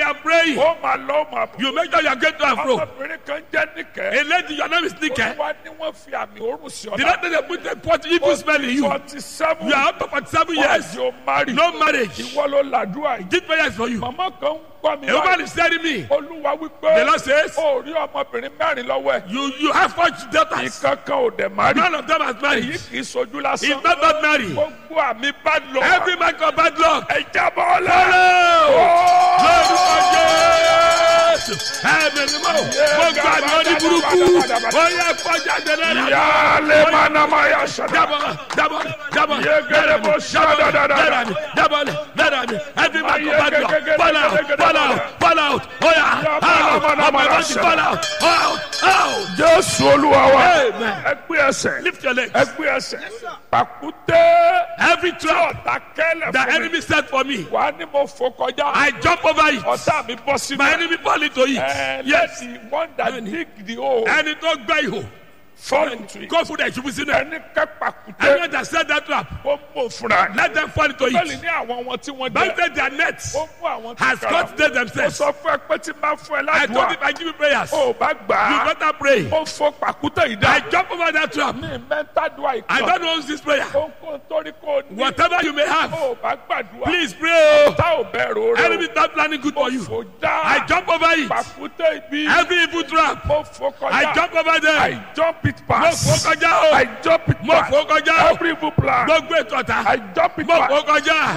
are praying. ó máa lọ ó máa bọ̀. You make sure you are going to and fro. ọmọbìnrin kan jẹ́ Níkẹ́. A lady, your name is Nike. Olúwa ni wọ́n fi àmì òórùn sí Did ọ̀la. not they put a pot evil smell in you? 47. You are up to 47 years. Why you marry? No marriage. Ìwọ ló làdúrà yìí. This prayer is for you. Màmá kan ń gbọ́ mi A woman báyìí. is telling me, Olúwa wípé. the Lord says, ó rí ọmọbìnrin mẹ́rin lọ́wọ́ ẹ̀. you have 4 daughters. Ìkan kan ò dẹ̀ marry. None of them has Èyí married. kì í sojú He's lásán. not married. Gbogbo àmì bad luck. Every man got bad luck. Ẹ jábọ́ lẹ̀. Lórúkọ Jésù. Ẹ̀mí ni mo. Mo gbà ní ọdí burúkú. Ó yẹ kọjá dẹ́rẹ́. Yálé manamaya ṣàdá. Jábọ̀. Yégede bó ṣàdádádá. Jábọ̀. Every man got bad luck. Fall out. Oh yeah. Fall out. Out. Jésù Olúwa wa. Amen. Ẹ gbé ẹsẹ̀. Lift your legs. Ẹ gbé ẹsẹ̀. Pàkúté. Every trap Ọ̀tá kẹ́lẹ̀ the fún mi. enemy set for me, Wà á ní mo fò kọjá. I jump over it. Ọ̀tá mi bọ́ sínú. My enemy fall into it. Yes. The one that dig the hole. Ẹni tó gbẹ́ ihò. Fall into it. Go for the ìṣubú sínú ẹ̀. Ẹni kẹ́ pàkúté. Anyone that set that trap, Ó mú fúnra. let them fall into Bẹ́ẹ̀ni it. ní àwọn wọn tí wọ́n jẹ́. Bind their nets Ó mú àwọn tí has cut them Mo themselves. sọ fún ẹ pé tí n bá fún ẹ I told ládùúgbà. him I give you prayers. Ó bá gbà You á. better pray. Ó fọ pàkúté yìí I dá. jump over that trap. Ní mẹ́tàdúrà I ìkan. don't know this prayer. Ó kó torí kó ní. Whatever you may have, Ó bá gbàdúrà. please pray. Tá ò bẹ̀rù rẹ̀. Enemy start planning good for you. Fò já. I jump over it. Pàkúté ibi. Every evil trap, Mo fò kọjá. I jump over them. I jump it Mo pass. fò kọjá o. I jump it Mo pass. fò kọjá o. Every evil plan. Gbogbo ètò ọ̀tá. I jump it Mo fò pass. kọjá.